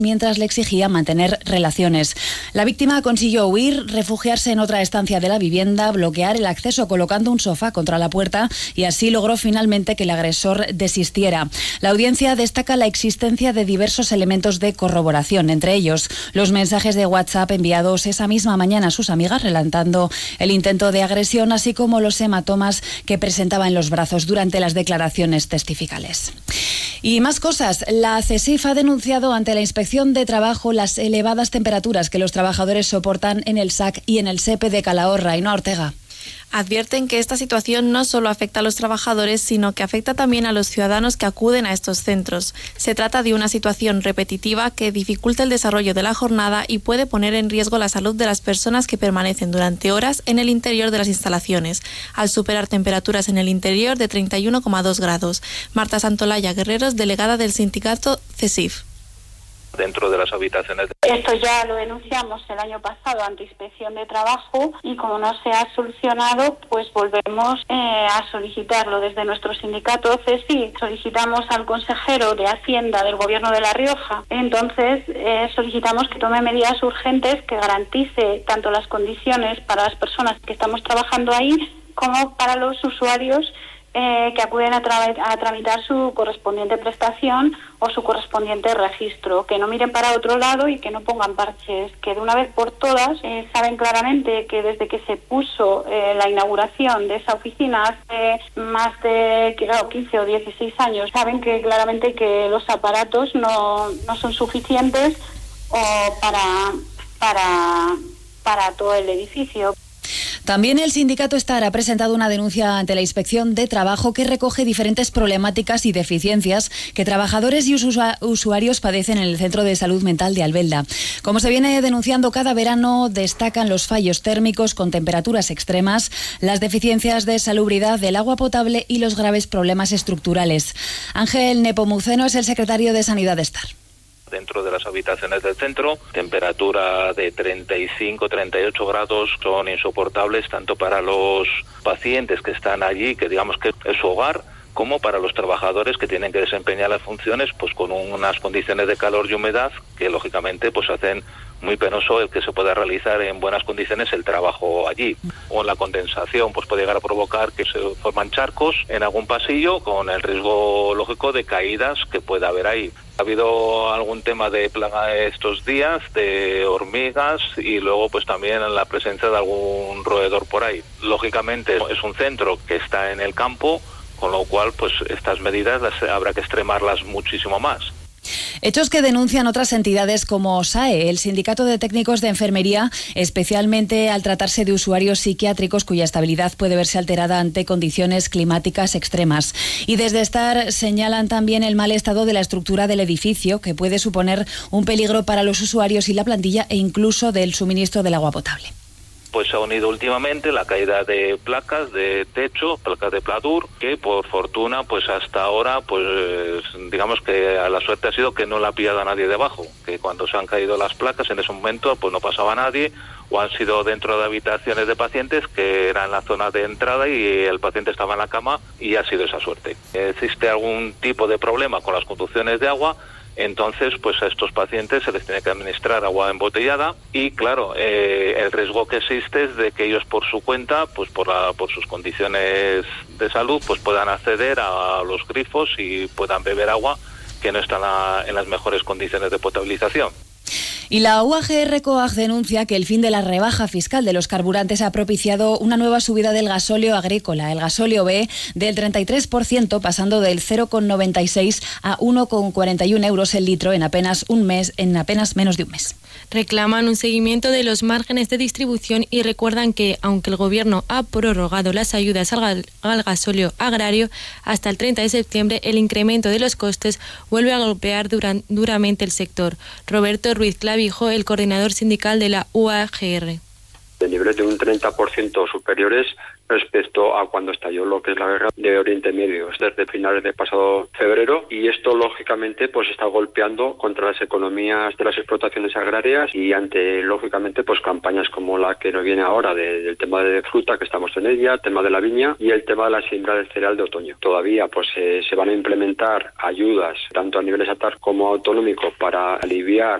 mientras le exigía mantener relaciones. La víctima consiguió huir, refugiarse en otra estancia de la vivienda, bloquear el acceso colocando un sofá contra la puerta y así logró finalmente que el agresor desistiera. La audiencia destaca la existencia de diversos elementos de corroboración, entre ellos los mensajes de WhatsApp enviados esa misma mañana a sus amigas relatando el intento de agresión, así como los hematomas que presentaba en los brazos durante las declaraciones testificales. Y más cosas. La CESIF ha denunciado ante la Inspección de Trabajo las elevadas temperaturas que los trabajadores soportan en el SAC y en el SEPE de Calahorra. Ainhoa Ortega. Advierten que esta situación no solo afecta a los trabajadores, sino que afecta también a los ciudadanos que acuden a estos centros. Se trata de una situación repetitiva que dificulta el desarrollo de la jornada y puede poner en riesgo la salud de las personas que permanecen durante horas en el interior de las instalaciones, al superar temperaturas en el interior de 31,2 grados. Marta Santolaya Guerreros, delegada del sindicato CESIF. Dentro de las habitaciones. Esto ya lo denunciamos el año pasado ante Inspección de Trabajo y como no se ha solucionado, pues volvemos a solicitarlo desde nuestro sindicato CESI. Solicitamos al consejero de Hacienda del Gobierno de La Rioja. Entonces solicitamos que tome medidas urgentes que garantice tanto las condiciones para las personas que estamos trabajando ahí como para los usuarios que acuden a tramitar su correspondiente prestación o su correspondiente registro, que no miren para otro lado y que no pongan parches, que de una vez por todas saben claramente que desde que se puso la inauguración de esa oficina hace más de 15 o 16 años, saben que claramente que los aparatos no son suficientes para todo el edificio. También el sindicato STAR ha presentado una denuncia ante la Inspección de Trabajo que recoge diferentes problemáticas y deficiencias que trabajadores y usuarios padecen en el Centro de Salud Mental de Albelda. Como se viene denunciando cada verano, destacan los fallos térmicos con temperaturas extremas, las deficiencias de salubridad del agua potable y los graves problemas estructurales. Ángel Nepomuceno es el secretario de Sanidad de STAR. Dentro de las habitaciones del centro, temperatura de 35-38 grados son insoportables tanto para los pacientes que están allí, que digamos que es su hogar, como para los trabajadores que tienen que desempeñar las funciones pues con unas condiciones de calor y humedad que lógicamente pues hacen muy penoso el que se pueda realizar en buenas condiciones el trabajo allí. O la condensación pues puede llegar a provocar que se forman charcos en algún pasillo con el riesgo lógico de caídas que pueda haber ahí. Ha habido algún tema de plaga estos días, de hormigas y luego pues también la presencia de algún roedor por ahí. Lógicamente es un centro que está en el campo, con lo cual pues estas medidas habrá que extremarlas muchísimo más. Hechos que denuncian otras entidades como SAE, el Sindicato de Técnicos de Enfermería, especialmente al tratarse de usuarios psiquiátricos cuya estabilidad puede verse alterada ante condiciones climáticas extremas. Y desde STAR señalan también el mal estado de la estructura del edificio, que puede suponer un peligro para los usuarios y la plantilla e incluso del suministro del agua potable. Pues se ha unido últimamente la caída de placas de techo, placas de pladur, que por fortuna pues hasta ahora pues digamos que a la suerte ha sido que no la ha pillado a nadie debajo, que cuando se han caído las placas en ese momento pues no pasaba nadie, o han sido dentro de habitaciones de pacientes que eran en la zona de entrada y el paciente estaba en la cama y ha sido esa suerte. ¿Existe algún tipo de problema con las conducciones de agua? Entonces, pues a estos pacientes se les tiene que administrar agua embotellada y, claro, el riesgo que existe es de que ellos por su cuenta, pues por sus condiciones de salud, pues puedan acceder a los grifos y puedan beber agua que no está en las mejores condiciones de potabilización. Y la UAGR COAG denuncia que el fin de la rebaja fiscal de los carburantes ha propiciado una nueva subida del gasóleo agrícola, el gasóleo B, del 33%, pasando del 0,96 a 1,41 euros el litro en apenas menos de un mes. Reclaman un seguimiento de los márgenes de distribución y recuerdan que, aunque el Gobierno ha prorrogado las ayudas al gasóleo agrario hasta el 30 de septiembre, el incremento de los costes vuelve a golpear duramente el sector. Roberto Ruiz Clavijo, el coordinador sindical de la UAGR. de niveles de un 30% superiores respecto a cuando estalló lo que es la guerra de Oriente Medio, desde finales del pasado febrero, y esto lógicamente pues está golpeando contra las economías de las explotaciones agrarias y ante lógicamente pues campañas como la que nos viene ahora del tema de fruta, que estamos en ella, el tema de la viña y el tema de la siembra del cereal de otoño. Todavía pues se van a implementar ayudas tanto a nivel estatal como autonómico para aliviar